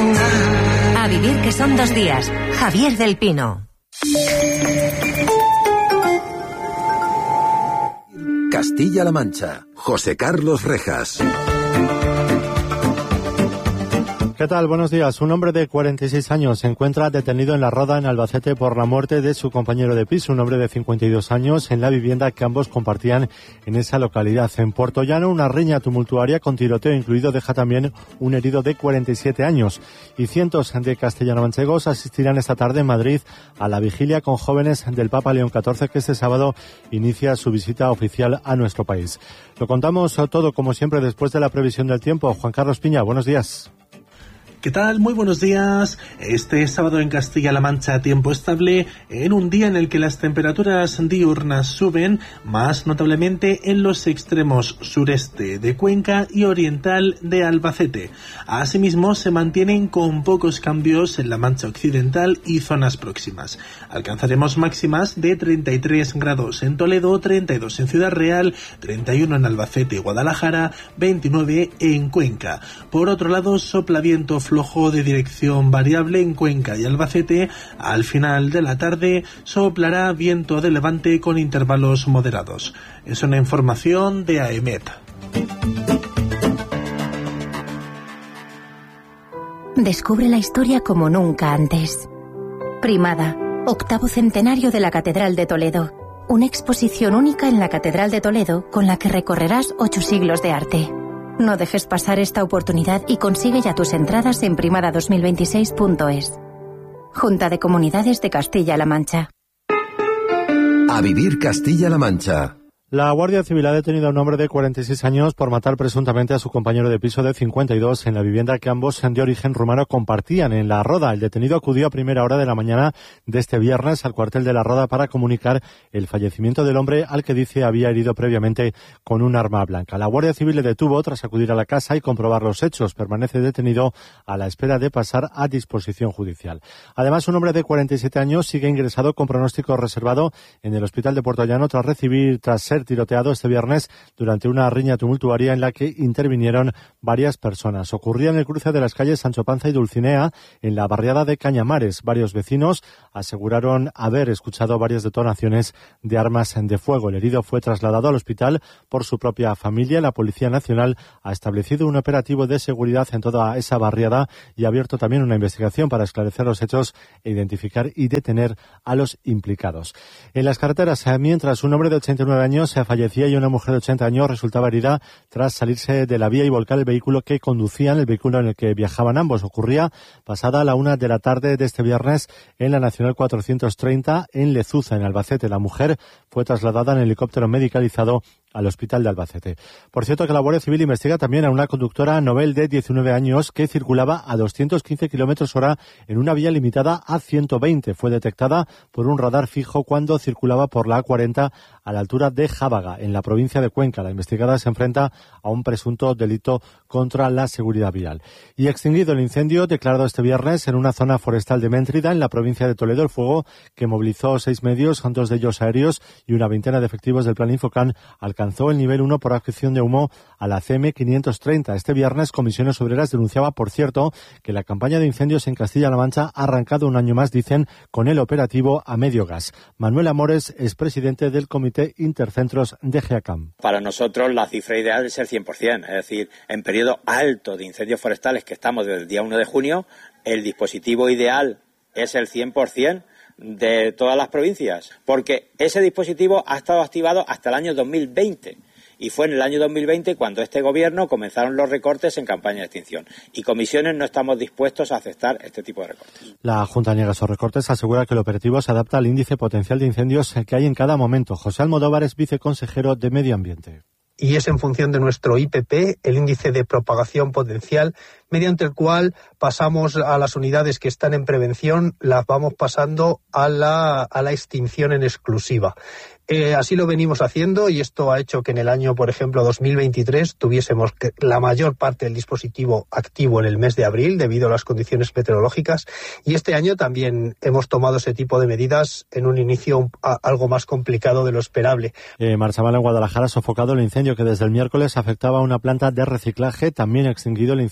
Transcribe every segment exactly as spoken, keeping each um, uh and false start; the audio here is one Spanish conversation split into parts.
A vivir que son dos días. Javier del Pino. Castilla-La Mancha. José Carlos Rejas. ¿Qué tal? Buenos días. Un hombre de cuarenta y seis años se encuentra detenido en La Roda, en Albacete, por la muerte de su compañero de piso, un hombre de cincuenta y dos años, en la vivienda que ambos compartían en esa localidad. En Puerto Llano, una riña tumultuaria con tiroteo incluido deja también un herido de cuarenta y siete años. Y cientos de castellanomanchegos asistirán esta tarde en Madrid a la vigilia con jóvenes del Papa León catorce, que este sábado inicia su visita oficial a nuestro país. Lo contamos todo, como siempre, después de la previsión del tiempo. Juan Carlos Piña, buenos días. ¿Qué tal? Muy buenos días. Este sábado en Castilla-La Mancha, tiempo estable, en un día en el que las temperaturas diurnas suben, más notablemente en los extremos sureste de Cuenca y oriental de Albacete. Asimismo, se mantienen con pocos cambios en la Mancha Occidental y zonas próximas. Alcanzaremos máximas de treinta y tres grados en Toledo, treinta y dos en Ciudad Real, treinta y uno en Albacete y Guadalajara, veintinueve en Cuenca. Por otro lado, sopla viento flojo de dirección variable en Cuenca y Albacete. Al final de la tarde soplará viento de levante con intervalos moderados. Es una información de A E M E T. Descubre la historia como nunca antes. Primada, octavo centenario de la Catedral de Toledo. Una exposición única en la Catedral de Toledo con la que recorrerás ocho siglos de arte. No dejes pasar esta oportunidad y consigue ya tus entradas en primada dos mil veintiséis punto es. Junta de Comunidades de Castilla-La Mancha. A vivir Castilla-La Mancha. La Guardia Civil ha detenido a un hombre de cuarenta y seis años por matar presuntamente a su compañero de piso de cincuenta y dos en la vivienda que ambos de origen rumano compartían en La Roda. El detenido acudió a primera hora de la mañana de este viernes al cuartel de La Roda para comunicar el fallecimiento del hombre al que dice había herido previamente con un arma blanca. La Guardia Civil le detuvo tras acudir a la casa y comprobar los hechos. Permanece detenido a la espera de pasar a disposición judicial. Además, un hombre de cuarenta y siete años sigue ingresado con pronóstico reservado en el hospital de Puerto Llano tras recibir, tras ser tiroteado este viernes durante una riña tumultuaria en la que intervinieron varias personas. Ocurría en el cruce de las calles Sancho Panza y Dulcinea, en la barriada de Cañamares. Varios vecinos aseguraron haber escuchado varias detonaciones de armas de fuego. El herido fue trasladado al hospital por su propia familia. La Policía Nacional ha establecido un operativo de seguridad en toda esa barriada y ha abierto también una investigación para esclarecer los hechos e identificar y detener a los implicados. En las carreteras, mientras un hombre de ochenta y nueve años se fallecía y una mujer de ochenta años resultaba herida tras salirse de la vía y volcar el vehículo que conducían, el vehículo en el que viajaban ambos. Ocurría pasada la una de la tarde de este viernes en la Nacional cuatrocientos treinta en Lezuza, en Albacete. La mujer fue trasladada en helicóptero medicalizado al hospital de Albacete. Por cierto, que la Guardia Civil investiga también a una conductora novel de diecinueve años que circulaba a doscientos quince kilómetros hora en una vía limitada a ciento veinte. Fue detectada por un radar fijo cuando circulaba por la A cuarenta a la altura de Jábaga, en la provincia de Cuenca. La investigada se enfrenta a un presunto delito contra la seguridad vial. Y extinguido el incendio declarado este viernes en una zona forestal de Méntrida, en la provincia de Toledo, el fuego que movilizó seis medios, dos de ellos aéreos y una veintena de efectivos del Plan Infocan, alcanzó el nivel uno por acción de humo a la C M quinientos treinta. Este viernes, Comisiones Obreras denunciaba, por cierto, que la campaña de incendios en Castilla-La Mancha ha arrancado un año más, dicen, con el operativo a medio gas. Manuel Amores es presidente del Comité Intercentros de GEACAM. Para nosotros la cifra ideal es el cien por ciento, es decir, en periodo alto de incendios forestales que estamos desde el día uno de junio, el dispositivo ideal es el cien por ciento de todas las provincias, porque ese dispositivo ha estado activado hasta el año dos mil veinte y fue en el año dos mil veinte cuando este gobierno comenzaron los recortes en campaña de extinción y Comisiones no estamos dispuestos a aceptar este tipo de recortes. La Junta niega esos recortes, asegura que el operativo se adapta al índice potencial de incendios que hay en cada momento. José Almodóvar es viceconsejero de Medio Ambiente. Y es en función de nuestro I P P, el índice de propagación potencial, mediante el cual pasamos a las unidades que están en prevención, las vamos pasando a la, a la extinción en exclusiva. Eh, así lo venimos haciendo y esto ha hecho que en el año, por ejemplo, dos mil veintitrés tuviésemos que la mayor parte del dispositivo activo en el mes de abril debido a las condiciones meteorológicas, y este año también hemos tomado ese tipo de medidas en un inicio a, algo más complicado de lo esperable. Eh, Marchaval en Guadalajara ha sofocado el incendio que desde el miércoles afectaba a una planta de reciclaje, también ha extinguido el incendio que se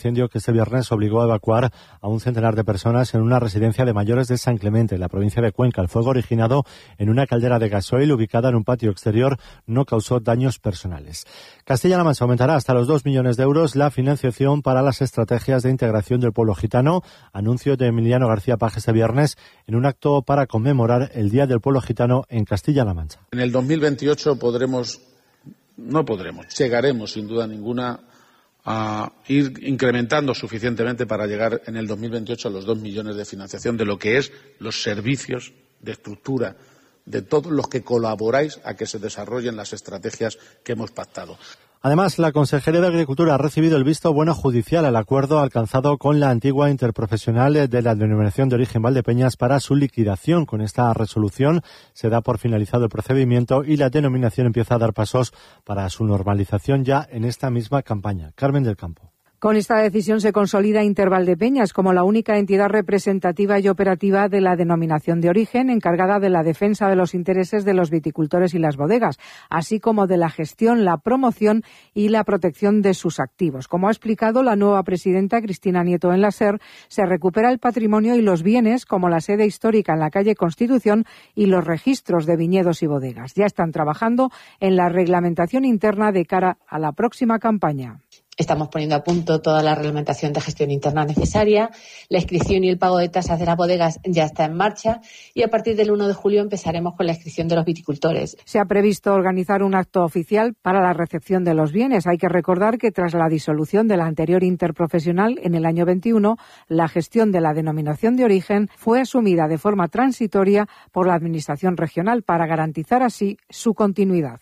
este viernes obligó a evacuar a un centenar de personas en una residencia de mayores de San Clemente, en la provincia de Cuenca. El fuego, originado en una caldera de gasoil ubicada en un patio exterior, no causó daños personales. Castilla-La Mancha aumentará hasta los dos millones de euros la financiación para las estrategias de integración del pueblo gitano. Anuncio de Emiliano García Paje este viernes en un acto para conmemorar el Día del Pueblo Gitano en Castilla-La Mancha. En el dos mil veintiocho podremos, no podremos, llegaremos sin duda ninguna a ir incrementando suficientemente para llegar en el dos mil veintiocho a los dos millones de financiación de lo que es los servicios de estructura de todos los que colaboráis a que se desarrollen las estrategias que hemos pactado. Además, la Consejería de Agricultura ha recibido el visto bueno judicial al acuerdo alcanzado con la antigua interprofesional de la Denominación de Origen Valdepeñas para su liquidación. Con esta resolución se da por finalizado el procedimiento y la denominación empieza a dar pasos para su normalización ya en esta misma campaña. Carmen del Campo. Con esta decisión se consolida Intervaldepeñas como la única entidad representativa y operativa de la denominación de origen encargada de la defensa de los intereses de los viticultores y las bodegas, así como de la gestión, la promoción y la protección de sus activos. Como ha explicado la nueva presidenta Cristina Nieto en la SER, se recupera el patrimonio y los bienes como la sede histórica en la calle Constitución y los registros de viñedos y bodegas. Ya están trabajando en la reglamentación interna de cara a la próxima campaña. Estamos poniendo a punto toda la reglamentación de gestión interna necesaria. La inscripción y el pago de tasas de las bodegas ya está en marcha y a partir del uno de julio empezaremos con la inscripción de los viticultores. Se ha previsto organizar un acto oficial para la recepción de los bienes. Hay que recordar que tras la disolución de la anterior interprofesional en el año veintiuno, la gestión de la denominación de origen fue asumida de forma transitoria por la Administración regional para garantizar así su continuidad.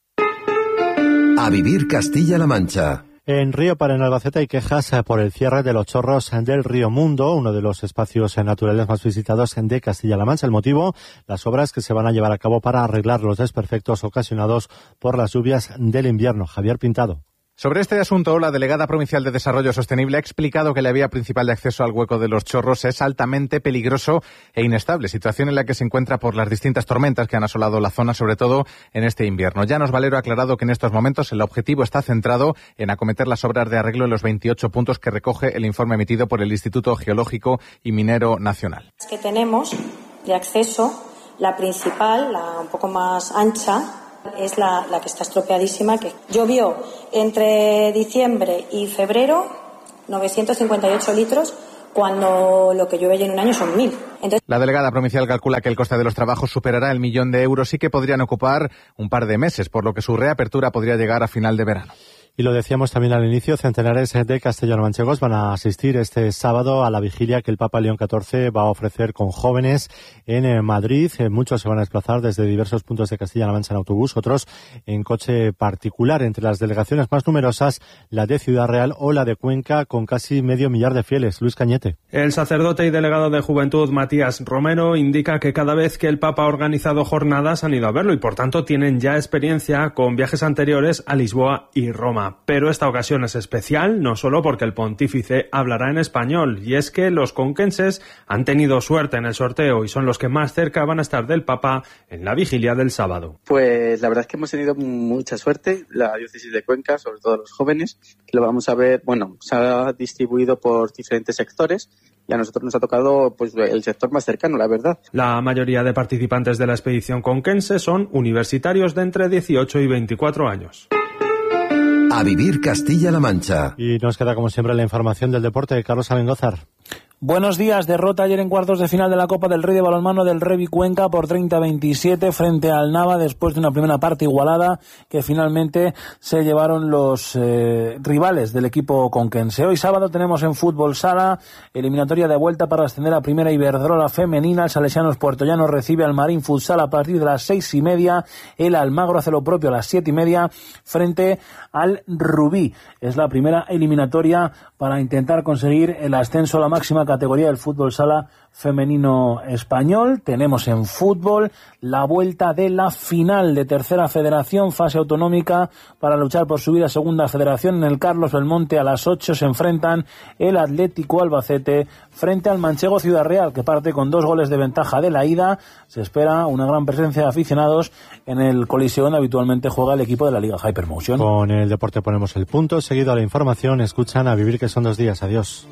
A vivir Castilla-La Mancha. En Río Para, en Albacete, hay quejas por el cierre de los chorros del Río Mundo, uno de los espacios naturales más visitados de Castilla-La Mancha. El motivo, las obras que se van a llevar a cabo para arreglar los desperfectos ocasionados por las lluvias del invierno. Javier Pintado. Sobre este asunto, la delegada provincial de Desarrollo Sostenible ha explicado que la vía principal de acceso al hueco de los chorros es altamente peligroso e inestable, situación en la que se encuentra por las distintas tormentas que han asolado la zona, sobre todo en este invierno. Llanos Valero ha aclarado que en estos momentos el objetivo está centrado en acometer las obras de arreglo en los veintiocho puntos que recoge el informe emitido por el Instituto Geológico y Minero Nacional. Que tenemos de acceso, la principal, la un poco más ancha, es la, la que está estropeadísima, que llovió entre diciembre y febrero novecientos cincuenta y ocho litros, cuando lo que llueve en un año son mil. Entonces... La delegada provincial calcula que el coste de los trabajos superará el millón de euros y que podrían ocupar un par de meses, por lo que su reapertura podría llegar a final de verano. Y lo decíamos también al inicio, centenares de castellano-manchegos van a asistir este sábado a la vigilia que el Papa León catorce va a ofrecer con jóvenes en Madrid. Muchos se van a desplazar desde diversos puntos de Castilla-La Mancha en autobús, otros en coche particular. Entre las delegaciones más numerosas, la de Ciudad Real o la de Cuenca, con casi medio millar de fieles. Luis Cañete. El sacerdote y delegado de Juventud, Matías Romero, indica que cada vez que el Papa ha organizado jornadas han ido a verlo y, por tanto, tienen ya experiencia con viajes anteriores a Lisboa y Roma. Pero esta ocasión es especial, no solo porque el pontífice hablará en español, y es que los conquenses han tenido suerte en el sorteo y son los que más cerca van a estar del Papa en la vigilia del sábado. Pues la verdad es que hemos tenido mucha suerte, la diócesis de Cuenca, sobre todo los jóvenes, que lo vamos a ver, bueno, se ha distribuido por diferentes sectores, y a nosotros nos ha tocado pues el sector más cercano, la verdad. La mayoría de participantes de la expedición conquense son universitarios de entre dieciocho y veinticuatro años. A vivir Castilla-La Mancha. Y nos queda como siempre la información del deporte de Carlos Alengózar. Buenos días. Derrota ayer en cuartos de final de la Copa del Rey de balonmano del Revi Cuenca por treinta a veintisiete frente al Nava, después de una primera parte igualada que finalmente se llevaron los eh, rivales del equipo conquense. Hoy sábado tenemos en fútbol sala eliminatoria de vuelta para ascender a Primera Iberdrola femenina. El Salesianos Puertollano recibe al Marín Futsal a partir de las seis y media. El Almagro hace lo propio a las siete y media frente al Rubí. Es la primera eliminatoria para intentar conseguir el ascenso a la máxima categoría del fútbol sala femenino español. Tenemos en fútbol la vuelta de la final de tercera federación, fase autonómica, para luchar por subir a segunda federación. En el Carlos Belmonte a las ocho se enfrentan el Atlético Albacete frente al Manchego Ciudad Real, que parte con dos goles de ventaja de la ida. Se espera una gran presencia de aficionados en el Coliseo donde habitualmente juega el equipo de la Liga Hypermotion. Con el deporte ponemos el punto. Seguido a la información, escuchan A Vivir, que son dos días. Adiós.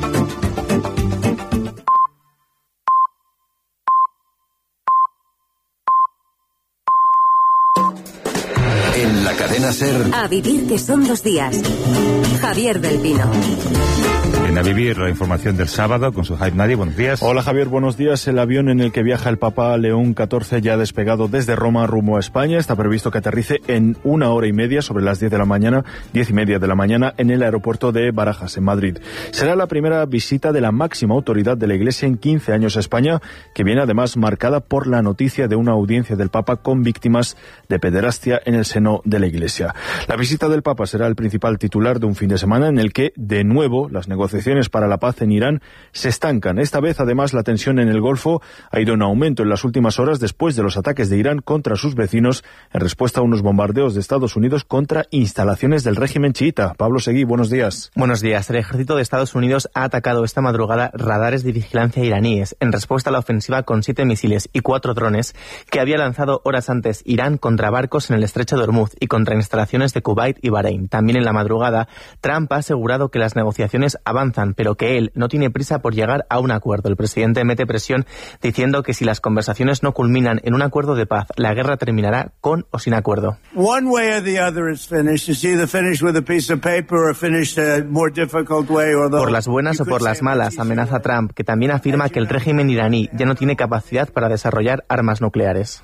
En la cadena SER. A Vivir, que son dos días. Javier del Pino. En A Vivir, la información del sábado con su Hype Nadie. Buenos días. Hola Javier, buenos días. El avión en el que viaja el Papa León catorce ya ha despegado desde Roma rumbo a España. Está previsto que aterrice en una hora y media, sobre las diez de la mañana, diez y media de la mañana, en el aeropuerto de Barajas, en Madrid. Será la primera visita de la máxima autoridad de la Iglesia en quince años a España, que viene además marcada por la noticia de una audiencia del Papa con víctimas de pederastia en el seno de la Iglesia. La visita del Papa será el principal titular de un fin de semana en el que, de nuevo, las negociaciones para la paz en Irán se estancan. Esta vez, además, la tensión en el Golfo ha ido en aumento en las últimas horas después de los ataques de Irán contra sus vecinos en respuesta a unos bombardeos de Estados Unidos contra instalaciones del régimen chiita. Pablo Seguí, buenos días. Buenos días. El ejército de Estados Unidos ha atacado esta madrugada radares de vigilancia iraníes en respuesta a la ofensiva con siete misiles y cuatro drones que había lanzado horas antes Irán contra barcos en el estrecho de Hormuz y contra instalaciones de Kuwait y Bahrein. También en la madrugada, Trump ha asegurado que las negociaciones avanzan, pero que él no tiene prisa por llegar a un acuerdo. El presidente mete presión diciendo que si las conversaciones no culminan en un acuerdo de paz, la guerra terminará con o sin acuerdo. One way or the other is finished. It's either finished with a piece of paper or finished a more difficult way or the... Por las buenas o por las malas, amenaza Trump, que también afirma que el régimen iraní ya no tiene capacidad para desarrollar armas nucleares.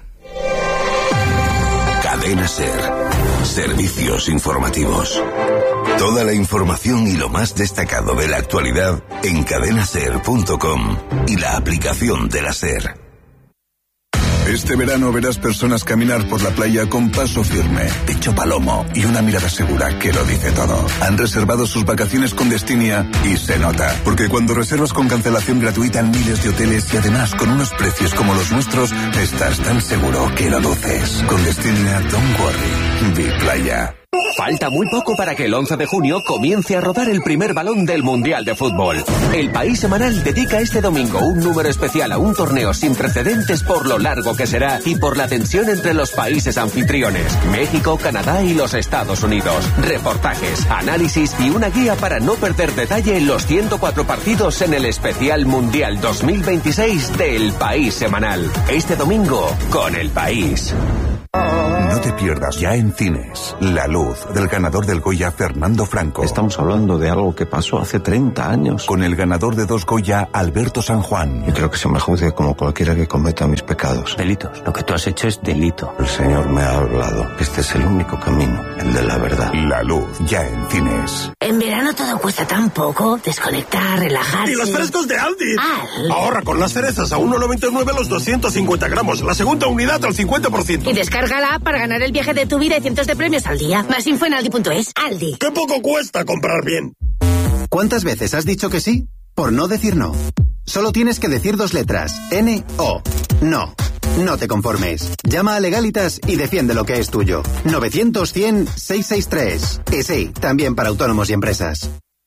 Cadena SER. Servicios informativos. Toda la información y lo más destacado de la actualidad en cadena ser punto com y la aplicación de la SER. Este verano verás personas caminar por la playa con paso firme, pecho palomo y una mirada segura que lo dice todo. Han reservado sus vacaciones con Destinia y se nota, porque cuando reservas con cancelación gratuita en miles de hoteles y además con unos precios como los nuestros, estás tan seguro que lo luces. Con Destinia, don't worry, vi playa. Falta muy poco para que el once de junio comience a rodar el primer balón del Mundial de Fútbol. El País Semanal dedica este domingo un número especial a un torneo sin precedentes por lo largo que será y por la tensión entre los países anfitriones, México, Canadá y los Estados Unidos. Reportajes, análisis y una guía para no perder detalle en los ciento cuatro partidos en el especial Mundial dos mil veintiséis del País Semanal. Este domingo con El País. No te pierdas ya en cines La Luz, del ganador del Goya Fernando Franco. Estamos hablando de algo que pasó hace treinta años. Con el ganador de dos Goya, Alberto San Juan. Yo creo que se me juzgue como cualquiera que cometa mis pecados. Delitos. Lo que tú has hecho es delito. El Señor me ha hablado. Este es el único camino, el de la verdad. La Luz, ya en cines. En verano todo cuesta tan poco. Desconectar, relajarse. ¡Y los frescos de Aldi! Aldi. Ahorra con las cerezas a uno noventa y nueve los doscientos cincuenta gramos. La segunda unidad al cincuenta por ciento. Y descárgala para ganar el viaje de tu vida y cientos de premios al día. Más info en aldi punto es. Aldi. ¡Qué poco cuesta comprar bien! ¿Cuántas veces has dicho que sí? Por no decir no. Solo tienes que decir dos letras. N O. No. No te conformes. Llama a Legalitas y defiende lo que es tuyo. novecientos cien seiscientos sesenta y tres. Y sí, también para autónomos y empresas.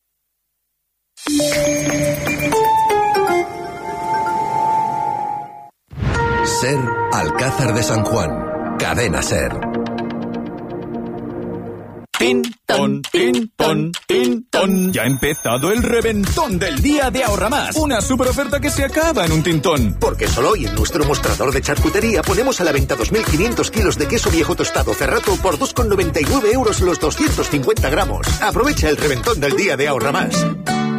SER Alcázar de San Juan. Cadena SER. Tin, ton, tin, ton, tin, ton. Ya ha empezado el reventón del día de Ahorra Más. Una super oferta que se acaba en un tintón. Porque solo hoy en nuestro mostrador de charcutería ponemos a la venta dos mil quinientos kilos de queso viejo tostado Cerrato por dos con noventa y nueve euros los doscientos cincuenta gramos. Aprovecha el reventón del día de Ahorra Más.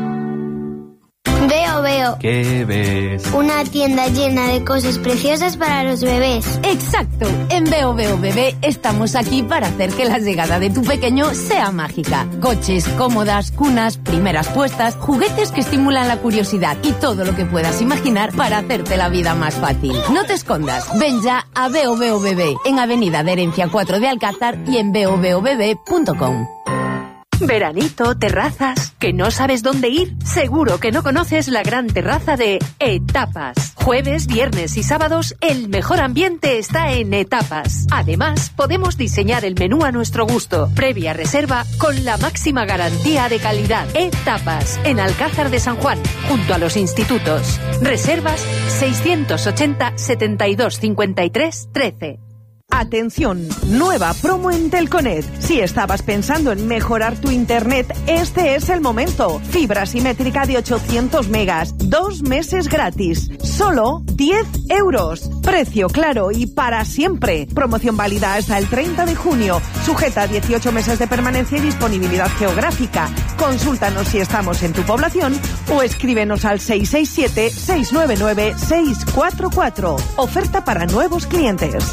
Veo, veo. ¿Qué ves? Una tienda llena de cosas preciosas para los bebés. Exacto. En Veo, veo, bebé estamos aquí para hacer que la llegada de tu pequeño sea mágica. Coches, cómodas, cunas, primeras puestas, juguetes que estimulan la curiosidad y todo lo que puedas imaginar para hacerte la vida más fácil. No te escondas. Ven ya a Veo, veo, bebé en Avenida de Herencia cuatro de Alcázar y en veo veo bebé punto com. Veranito, terrazas, ¿que no sabes dónde ir? Seguro que no conoces la gran terraza de Etapas. Jueves, viernes y sábados, el mejor ambiente está en Etapas. Además, podemos diseñar el menú a nuestro gusto. Previa reserva con la máxima garantía de calidad. Etapas, en Alcázar de San Juan, junto a los institutos. Reservas seiscientos ochenta, setenta y dos, cincuenta y tres, trece. Atención, nueva promo en Telconet. Si estabas pensando en mejorar tu internet, este es el momento. Fibra simétrica de ochocientos megas, dos meses gratis, solo diez euros. Precio claro y para siempre. Promoción válida hasta el treinta de junio. Sujeta a dieciocho meses de permanencia y disponibilidad geográfica. Consúltanos si estamos en tu población o escríbenos al seis seis siete, seis nueve nueve, seis cuatro cuatro. Oferta para nuevos clientes.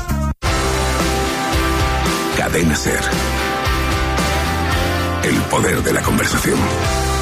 Cadena SER. El poder de la conversación.